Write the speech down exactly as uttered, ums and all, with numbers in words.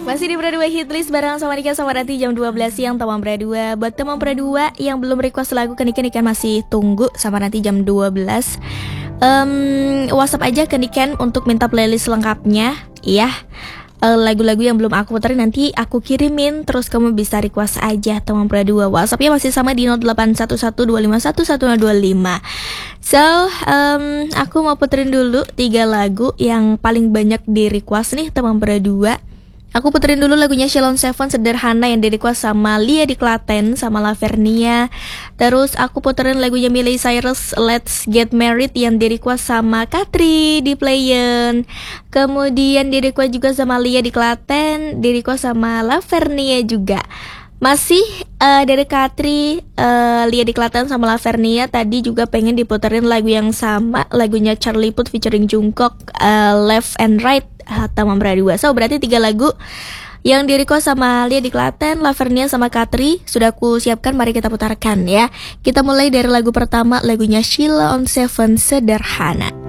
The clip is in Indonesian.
Masih di Berdua Hitlist bareng sama Nika sama Ranti jam dua belas siang teman Berdua. Buat teman Berdua yang belum request lagu ke Niken, Niken masih tunggu sama nanti jam dua belas. um, WhatsApp aja ke Niken untuk minta playlist lengkapnya. Iya, uh, lagu-lagu yang belum aku puterin nanti aku kirimin. Terus kamu bisa request aja teman Berdua. WhatsAppnya masih sama di nol delapan satu satu dua lima satu satu nol dua lima. So, um, aku mau puterin dulu tiga lagu yang paling banyak di request nih teman Berdua. Aku puterin dulu lagunya Sheila on Seven Sederhana yang di-request sama Lia di Klaten sama Lavernia. Terus aku puterin lagunya Miley Cyrus Let's Get Married yang di-request sama Katri di Playen. Kemudian di-request juga sama Lia di Klaten, di-request sama Lavernia juga. Masih uh, dari Katri, uh, Lia di Klaten sama Lavernia. Tadi juga pengen diputerin lagu yang sama, lagunya Charlie Puth featuring Jungkook, uh, Left and Right teman Berdua. So berarti tiga lagu yang di-request sama Lia di Klaten, Lavernia sama Katri sudah aku siapkan, mari kita putarkan ya. Kita mulai dari lagu pertama, lagunya Sheila on Seven Sederhana.